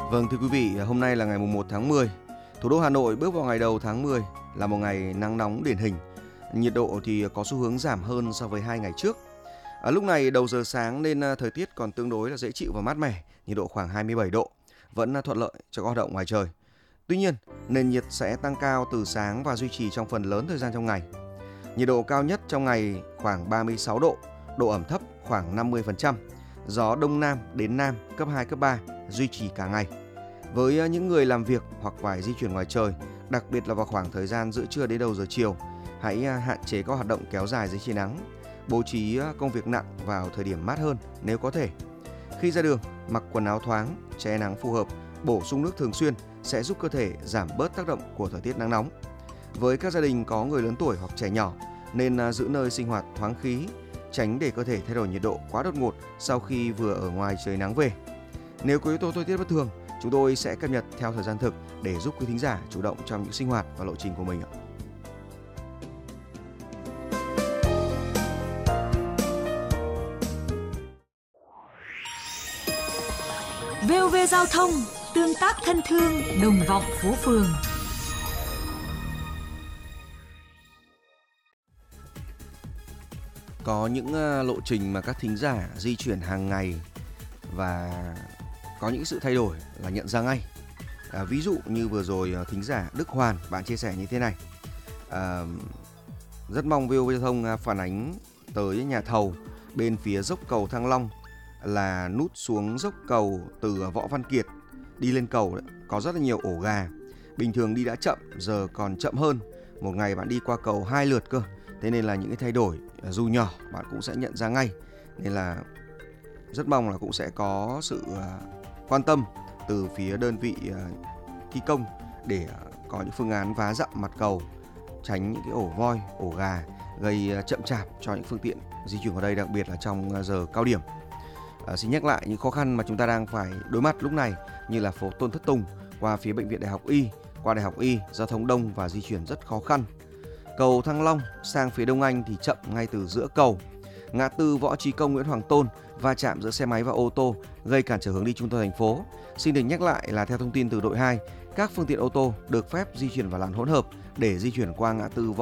Vâng, thưa quý vị, hôm nay là ngày mùng 1 tháng 10. Thủ đô Hà Nội bước vào ngày đầu tháng 10 là một ngày nắng nóng điển hình. Nhiệt độ thì có xu hướng giảm hơn so với 2 ngày trước. Lúc này đầu giờ sáng nên thời tiết còn tương đối là dễ chịu và mát mẻ, nhiệt độ khoảng 27 độ, vẫn thuận lợi cho các hoạt động ngoài trời. Tuy nhiên, nền nhiệt sẽ tăng cao từ sáng và duy trì trong phần lớn thời gian trong ngày. Nhiệt độ cao nhất trong ngày khoảng 36 độ, độ ẩm thấp khoảng 50%, gió đông nam đến nam cấp 2, cấp 3 duy trì cả ngày. Với những người làm việc hoặc phải di chuyển ngoài trời, đặc biệt là vào khoảng thời gian giữa trưa đến đầu giờ chiều, hãy hạn chế các hoạt động kéo dài dưới trời nắng, bố trí công việc nặng vào thời điểm mát hơn nếu có thể. Khi ra đường, mặc quần áo thoáng, che nắng phù hợp, bổ sung nước thường xuyên sẽ giúp cơ thể giảm bớt tác động của thời tiết nắng nóng. Với các gia đình có người lớn tuổi hoặc trẻ nhỏ, nên giữ nơi sinh hoạt thoáng khí, tránh để cơ thể thay đổi nhiệt độ quá đột ngột sau khi vừa ở ngoài trời nắng về. Nếu có yếu tố thời tiết bất thường, chúng tôi sẽ cập nhật theo thời gian thực để giúp quý thính giả chủ động trong những sinh hoạt và lộ trình của mình. VOV Giao thông, tương tác thân thương, đồng vọng phố phường. Có những lộ trình mà các thính giả di chuyển hàng ngày và có những sự thay đổi là nhận ra ngay. Ví dụ như vừa rồi thính giả Đức Hoàn, bạn chia sẻ như thế này. Rất mong VOV Giao thông phản ánh tới nhà thầu bên phía dốc cầu Thăng Long là nút xuống dốc cầu từ Võ Văn Kiệt đi lên cầu đấy, có rất là nhiều ổ gà. Bình thường đi đã chậm, giờ còn chậm hơn. Một ngày bạn đi qua cầu 2 lượt cơ. Thế nên là những cái thay đổi dù nhỏ bạn cũng sẽ nhận ra ngay. Nên là rất mong là cũng sẽ có sự quan tâm từ phía đơn vị thi công để có những phương án vá dặm mặt cầu, tránh những cái ổ voi, ổ gà gây chậm chạp cho những phương tiện di chuyển ở đây, đặc biệt là trong giờ cao điểm. Xin nhắc lại những khó khăn mà chúng ta đang phải đối mặt lúc này, như là phố Tôn Thất Tùng qua phía bệnh viện Đại học Y, qua Đại học Y, giao thông đông và di chuyển rất khó khăn. Cầu Thăng Long sang phía Đông Anh thì chậm ngay từ giữa cầu. Ngã tư Võ Trí Công, Nguyễn Hoàng Tôn va chạm giữa xe máy và ô tô gây cản trở hướng đi trung tâm thành phố. Xin được nhắc lại là theo thông tin từ đội 2, các phương tiện ô tô được phép di chuyển vào làn hỗn hợp để di chuyển qua ngã tư